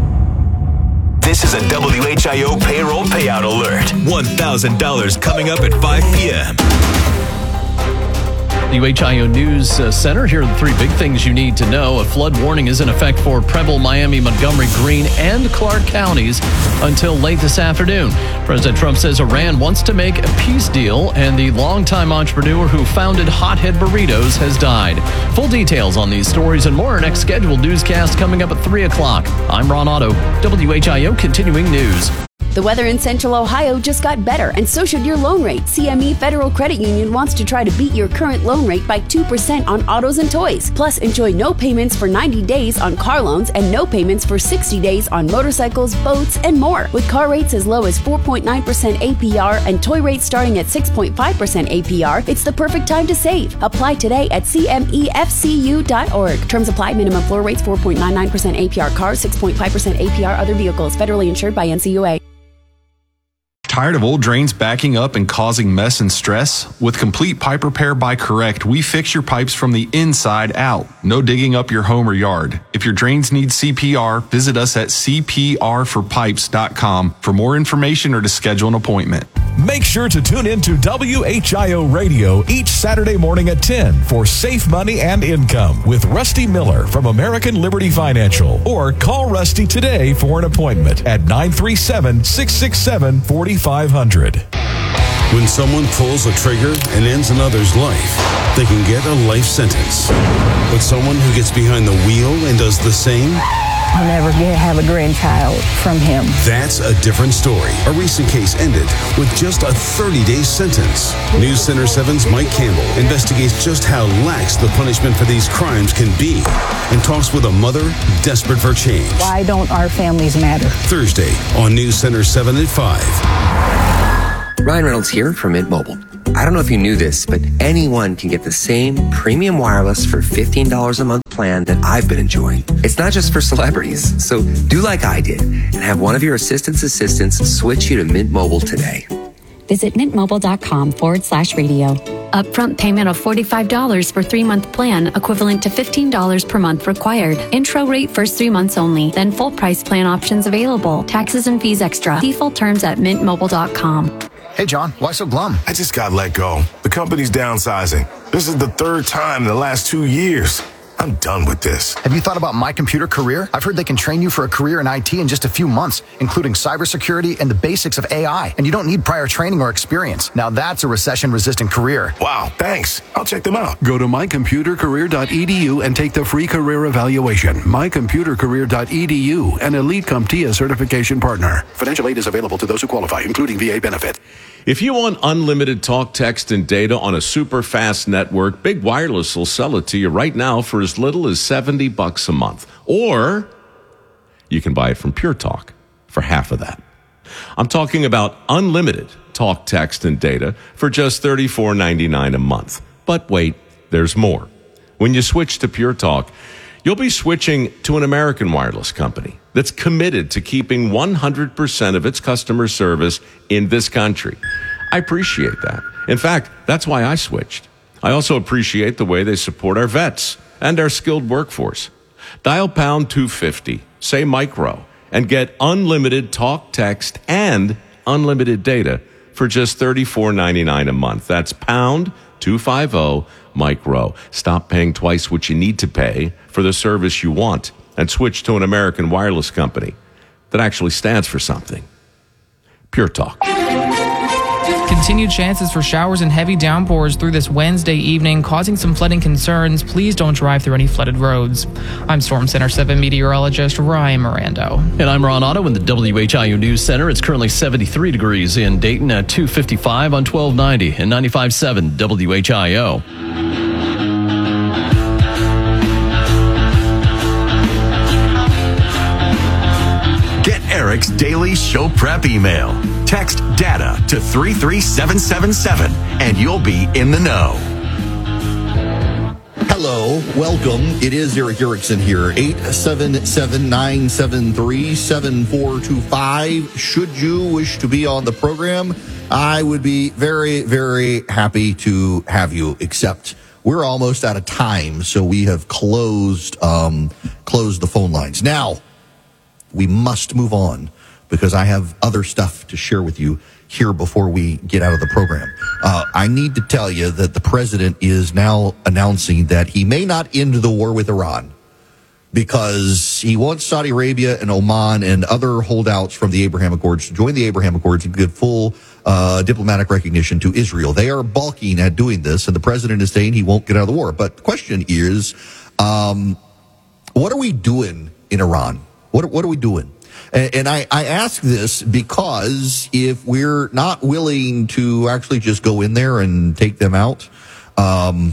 This is a W H I O payroll payout alert. one thousand dollars coming up at five p.m. W H I O News uh, Center. Here are the three big things you need to know. A flood warning is in effect for Preble, Miami, Montgomery, Greene, and Clark counties until late this afternoon. President Trump says Iran wants to make a peace deal, and the longtime entrepreneur who founded Hothead Burritos has died. Full details on these stories and more. Our next scheduled newscast coming up at three o'clock. I'm Ron Otto, W H I O Continuing News. The weather in Central Ohio just got better, and so should your loan rate. C M E Federal Credit Union wants to try to beat your current loan rate by two percent on autos and toys. Plus, enjoy no payments for ninety days on car loans and no payments for sixty days on motorcycles, boats, and more. With car rates as low as four point nine percent A P R and toy rates starting at six point five percent A P R, it's the perfect time to save. Apply today at C M E F C U dot org. Terms apply. Minimum floor rates four point nine nine percent A P R cars, six point five percent A P R other vehicles. Federally insured by N C U A. Tired of old drains backing up and causing mess and stress? With Complete Pipe Repair by Correct, we fix your pipes from the inside out. No digging up your home or yard. If your drains need C P R, visit us at C P R for pipes dot com for more information or to schedule an appointment. Make sure to tune in to W H I O Radio each Saturday morning at ten for Safe Money and Income with Rusty Miller from American Liberty Financial. Or call Rusty today for an appointment at nine three seven, six six seven, four five zero zero. When someone pulls a trigger and ends another's life, they can get a life sentence. But someone who gets behind the wheel and does the same, I'll never get, have a grandchild from him. That's a different story. A recent case ended with just a thirty-day sentence. News Center seven's Mike Campbell investigates just how lax the punishment for these crimes can be and talks with a mother desperate for change. Why don't our families matter? Thursday on News Center seven at five. Ryan Reynolds here from Mint Mobile. I don't know if you knew this, but anyone can get the same premium wireless for fifteen dollars a month plan that I've been enjoying. It's not just for celebrities, so do like I did and have one of your assistant's assistants switch you to Mint Mobile today. Visit mintmobile.com forward slash radio. Upfront payment of forty-five dollars for three-month plan, equivalent to fifteen dollars per month required. Intro rate first three months only, then full price plan options available. Taxes and fees extra. See full terms at mint mobile dot com. Hey, John, why so glum? I just got let go. The company's downsizing. This is the third time in the last two years. I'm done with this. Have you thought about My Computer Career? I've heard they can train you for a career in I T in just a few months, including cybersecurity and the basics of A I. And you don't need prior training or experience. Now that's a recession-resistant career. Wow, thanks. I'll check them out. Go to my computer career dot e d u and take the free career evaluation. my computer career dot e d u, an Elite CompTIA certification partner. Financial aid is available to those who qualify, including V A benefit. If you want unlimited talk, text, and data on a super fast network, Big Wireless will sell it to you right now for as little as seventy bucks a month. Or you can buy it from Pure Talk for half of that. I'm talking about unlimited talk, text, and data for just thirty-four ninety-nine a month. But wait, there's more. When you switch to Pure Talk, you'll be switching to an American wireless company that's committed to keeping one hundred percent of its customer service in this country. I appreciate that. In fact, that's why I switched. I also appreciate the way they support our vets and our skilled workforce. Dial pound two fifty, say micro, and get unlimited talk, text, and unlimited data for just thirty-four ninety-nine a month. That's pound two fifty micro. Stop paying twice what you need to pay for the service you want and switch to an American wireless company that actually stands for something. Pure Talk. Continued chances for showers and heavy downpours through this Wednesday evening, causing some flooding concerns. Please don't drive through any flooded roads. I'm Storm Center seven meteorologist Ryan Mirando. And I'm Ron Otto in the W H I O News Center. It's currently seventy-three degrees in Dayton at two fifty-five on twelve ninety and ninety-five point seven W H I O. Get Eric's daily show prep email. Text data to three three seven seven seven and you'll be in the know. Hello, welcome. It is Eric Erickson here. eight seven seven, nine seven three, seven four two five. Should you wish to be on the program, I would be very, very happy to have you, except we're almost out of time, so we have closed um, closed the phone lines. Now, we must move on, because I have other stuff to share with you here before we get out of the program. Uh, I need to tell you that the president is now announcing that he may not end the war with Iran because he wants Saudi Arabia and Oman and other holdouts from the Abraham Accords to join the Abraham Accords and give full uh, diplomatic recognition to Israel. They are balking at doing this, and the president is saying he won't get out of the war. But the question is, um, what are we doing in Iran? What, what are we doing? And I, I ask this because if we're not willing to actually just go in there and take them out, um,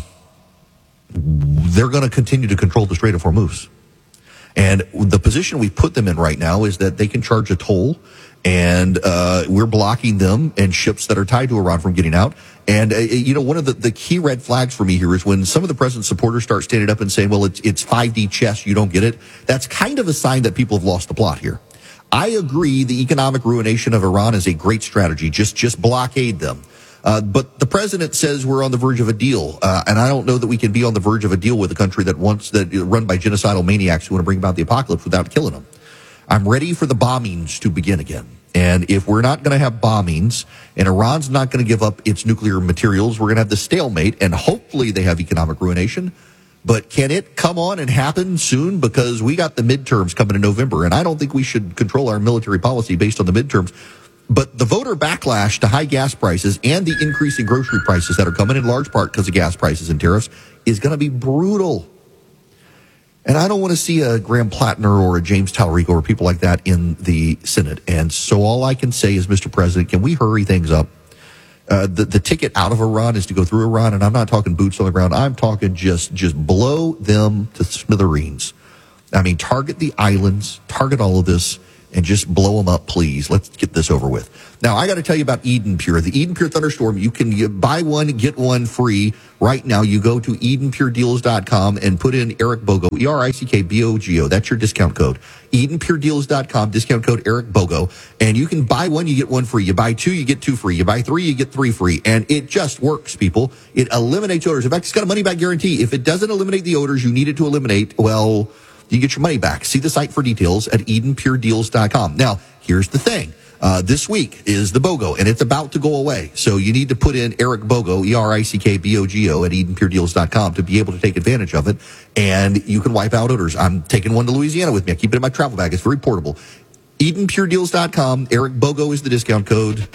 they're going to continue to control the Strait of Hormuz. And the position we put them in right now is that they can charge a toll, and uh, we're blocking them and ships that are tied to Iran from getting out. And, uh, you know, one of the, the key red flags for me here is when some of the president's supporters start standing up and saying, well, it's, it's five D chess, you don't get it. That's kind of a sign that people have lost the plot here. I agree the economic ruination of Iran is a great strategy. Just just blockade them. Uh, but the president says we're on the verge of a deal. Uh, and I don't know that we can be on the verge of a deal with a country that wants that run by genocidal maniacs who want to bring about the apocalypse without killing them. I'm ready for the bombings to begin again. And if we're not going to have bombings and Iran's not going to give up its nuclear materials, we're going to have the stalemate, and hopefully they have economic ruination. But can it come on and happen soon? Because we got the midterms coming in November, and I don't think we should control our military policy based on the midterms. But the voter backlash to high gas prices and the increase in grocery prices that are coming in large part because of gas prices and tariffs is going to be brutal. And I don't want to see a Graham Plattner or a James Talarico or people like that in the Senate. And so all I can say is, Mister President, can we hurry things up? Uh, the, the ticket out of Iran is to go through Iran, and I'm not talking boots on the ground. I'm talking just, just blow them to smithereens. I mean, target the islands, target all of this, and just blow them up, please. Let's get this over with. Now, I got to tell you about Eden Pure. The Eden Pure Thunderstorm, you can you buy one, get one free right now. You go to eden pure deals dot com and put in Eric Bogo, E R I C K B O G O. That's your discount code. eden pure deals dot com, discount code Eric Bogo. And you can buy one, you get one free. You buy two, you get two free. You buy three, you get three free. And it just works, people. It eliminates odors. In fact, it's got a money-back guarantee. If it doesn't eliminate the odors you need it to eliminate, well, you get your money back. See the site for details at eden pure deals dot com. Now, here's the thing. Uh, this week is the BOGO, and it's about to go away. So you need to put in Eric BOGO, E R I C K B O G O, at Eden Pure Deals dot com to be able to take advantage of it. And you can wipe out odors. I'm taking one to Louisiana with me. I keep it in my travel bag. It's very portable. Eden Pure Deals dot com. Eric BOGO is the discount code.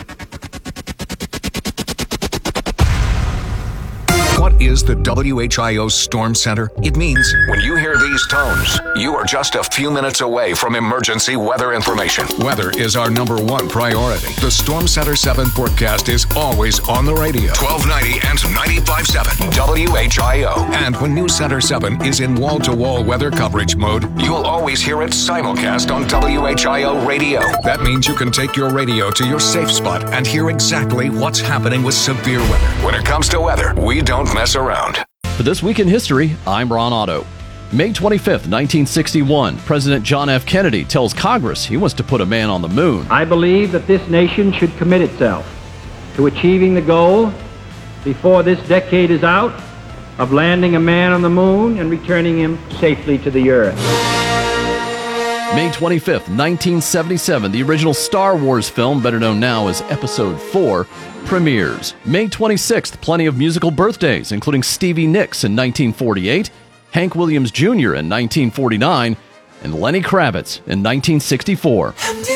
What is the W H I O Storm Center? It means when you hear these tones, you are just a few minutes away from emergency weather information. Weather is our number one priority. The Storm Center seven forecast is always on the radio. twelve ninety and ninety-five point seven W H I O. And when News Center seven is in wall-to-wall weather coverage mode, you'll always hear it simulcast on W H I O radio. That means you can take your radio to your safe spot and hear exactly what's happening with severe weather. When it comes to weather, we don't mess around. For This Week in History, I'm Ron Otto. May twenty-fifth, nineteen sixty-one, President John F. Kennedy tells Congress he wants to put a man on the moon. I believe that this nation should commit itself to achieving the goal before this decade is out of landing a man on the moon and returning him safely to the earth. May twenty-fifth, nineteen seventy-seven, the original Star Wars film, better known now as Episode four, premieres. May twenty-sixth, plenty of musical birthdays, including Stevie Nicks in nineteen forty-eight, Hank Williams Junior in nineteen forty-nine, and Lenny Kravitz in nineteen sixty-four.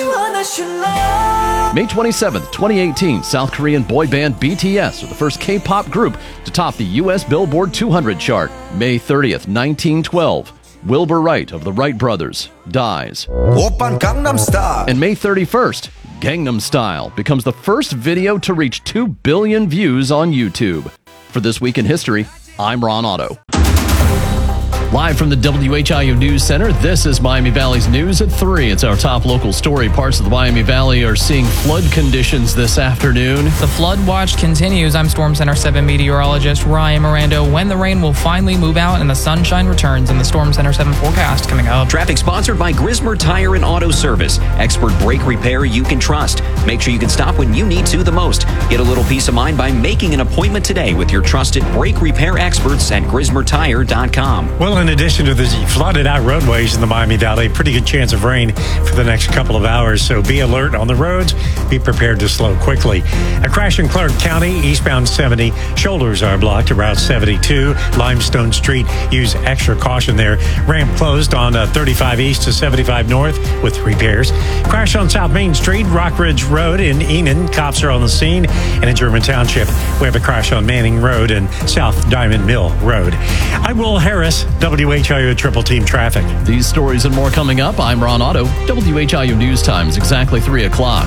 May twenty-seventh, twenty eighteen, South Korean boy band B T S are the first K-pop group to top the U S Billboard two hundred chart. May thirtieth, nineteen twelve, Wilbur Wright of the Wright Brothers dies. And May thirty-first, Gangnam Style becomes the first video to reach two billion views on YouTube. For This Week in History, I'm Ron Otto. Live from the W H I O News Center, this is Miami Valley's News at three. It's our top local story. Parts of the Miami Valley are seeing flood conditions this afternoon. The flood watch continues. I'm Storm Center seven meteorologist Ryan Mirando. When the rain will finally move out and the sunshine returns in the Storm Center seven forecast coming up. Traffic sponsored by Grismer Tire and Auto Service. Expert brake repair you can trust. Make sure you can stop when you need to the most. Get a little peace of mind by making an appointment today with your trusted brake repair experts at Grismer Tire dot com. Well, in addition to the flooded out roadways in the Miami Valley, pretty good chance of rain for the next couple of hours. So be alert on the roads. Be prepared to slow quickly. A crash in Clark County, eastbound seventy. Shoulders are blocked around seventy-two. Limestone Street. Use extra caution there. Ramp closed on uh, thirty-five east to seventy-five north with repairs. Crash on South Main Street, Rock Ridge Road in Enon. Cops are on the scene. And in German Township, we have a crash on Manning Road and South Diamond Mill Road. I'm Will Harris, W H I O Triple Team Traffic. These stories and more coming up. I'm Ron Otto. W H I O News Time is exactly three o'clock.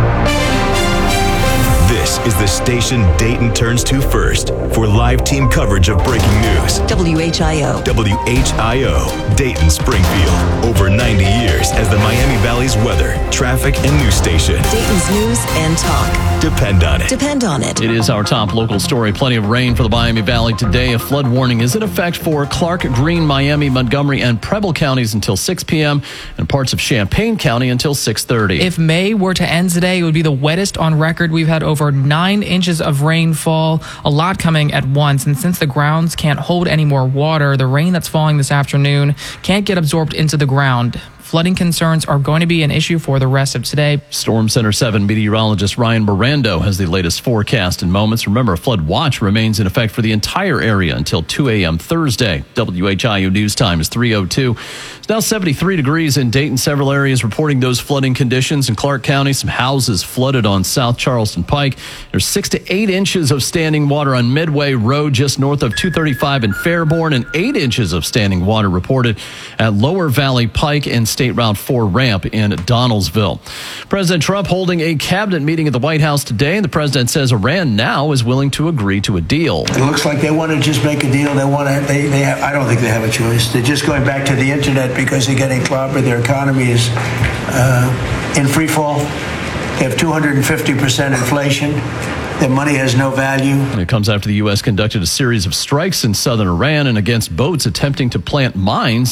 This is the station Dayton turns to first for live team coverage of breaking news. W H I O. W H I O, Dayton Springfield. Over ninety years as the Miami Valley's weather, traffic, and news station. Dayton's news and talk. Depend on it. Depend on it. It is our top local story. Plenty of rain for the Miami Valley today. A flood warning is in effect for Clark, Greene, Miami, Montgomery, and Preble counties until six p.m. and parts of Champaign County until six thirty. If May were to end today, it would be the wettest on record. We've had over nine inches of rainfall, a lot coming at once. And since the grounds can't hold any more water, the rain that's falling this afternoon can't get absorbed into the ground. Flooding concerns are going to be an issue for the rest of today. Storm Center seven meteorologist Ryan Mirando has the latest forecast in moments. Remember, a flood watch remains in effect for the entire area until two a.m. Thursday. W H I O News Time is three oh two. It's now seventy-three degrees in Dayton. Several areas reporting those flooding conditions. In Clark County, some houses flooded on South Charleston Pike. There's six to eight inches of standing water on Midway Road just north of two thirty-five in Fairborn, and eight inches of standing water reported at Lower Valley Pike and State Route four ramp in Donnellsville. President Trump holding a cabinet meeting at the White House today, and the president says Iran now is willing to agree to a deal. It looks like they want to just make a deal. They want to. They. They. Have, I don't think they have a choice. They're just going back to the internet because they're getting clobbered. Their economy is uh, in free fall. They have two hundred fifty percent inflation. Their money has no value. And it comes after the U S conducted a series of strikes in southern Iran and against boats attempting to plant mines